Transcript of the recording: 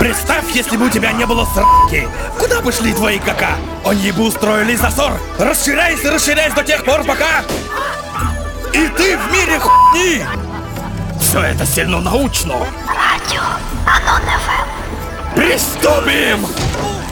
Представь, если бы у тебя не было сраки. Куда бы шли твои кака? Они бы устроили засор. Расширяйся, расширяйся до тех пор, пока... И ты в мире хуйни! Все это сильно научно. Радіо Анон ФМ. Приступим!